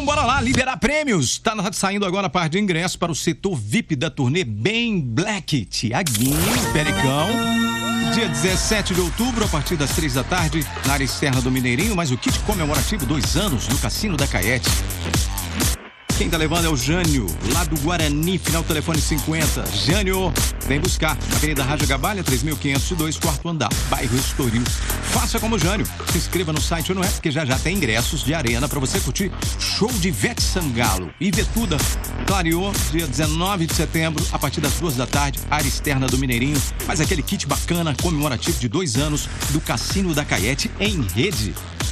bora lá, liberar prêmios. Tá saindo agora a parte de ingressos para o setor VIP da turnê Bem Black. Tiaguinho, Pericão. Dia 17 de outubro, a partir das 3 da tarde, na área externa do Mineirinho, mais o kit comemorativo 2 anos no Cassino da Caete. Quem tá levando é o Jânio, lá do Guarani, final telefone 50. Jânio, vem buscar. Avenida Raja Gabalha, 3502, quarto andar, bairro Estoril. Faça como o Jânio. Se inscreva no site ou não é, porque já tem ingressos de arena pra você curtir show de Ivete Sangalo. Ivetuda, clareou, dia 19 de setembro, a partir das 2 da tarde, área externa do Mineirinho. Faz aquele kit bacana, comemorativo de 2 anos do Cassino da Caete em rede.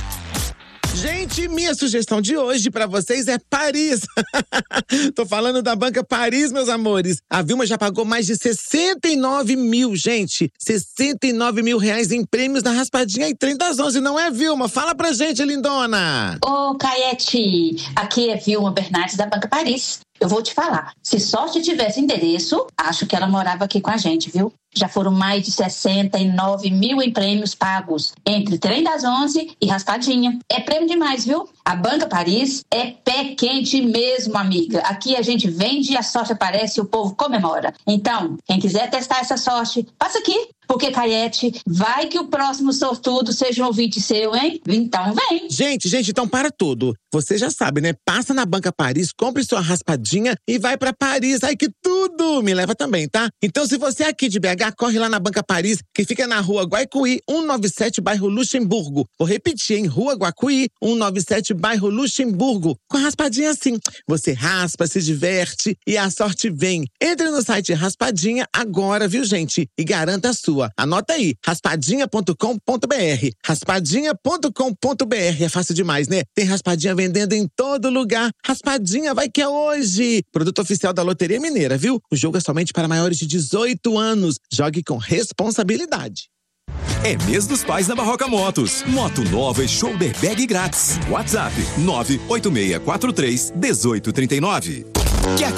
Gente, minha sugestão de hoje pra vocês é Paris. Tô falando da Banca Paris, meus amores. A Vilma já pagou mais de 69 mil, gente. 69 mil reais em prêmios na raspadinha e trem das 11, não é, Vilma? Fala pra gente, lindona. Ô, Caete, aqui é Vilma Bernardes da Banca Paris. Eu vou te falar, se sorte tivesse endereço, acho que ela morava aqui com a gente, viu? Já foram mais de 69 mil em prêmios pagos, entre Trem das 11 e Raspadinha. É prêmio demais, viu? A Banca Paris é pé quente mesmo, amiga. Aqui a gente vende, a sorte aparece e o povo comemora. Então, quem quiser testar essa sorte, passa aqui. Porque, Caete, vai que o próximo sortudo seja um ouvinte seu, hein? Então vem. Gente, então para tudo. Você já sabe, né? Passa na Banca Paris, compre sua raspadinha e vai pra Paris. Ai, que tudo! Me leva também, tá? Então, se você é aqui de BH, corre lá na Banca Paris, que fica na Rua Guaicuí, 197, bairro Luxemburgo. Vou repetir, hein? Rua Guaicuí, 197, bairro Luxemburgo. Com a raspadinha assim. Você raspa, se diverte e a sorte vem. Entre no site Raspadinha agora, viu, gente? E garanta a sua. Anota aí, raspadinha.com.br. Raspadinha.com.br. É fácil demais, né? Tem raspadinha vendendo em todo lugar. Raspadinha vai que é hoje. Produto oficial da Loteria Mineira, viu? O jogo é somente para maiores de 18 anos. Jogue com responsabilidade. É mês dos pais na Barroca Motos. Moto nova e shoulder bag grátis. WhatsApp 98643 1839.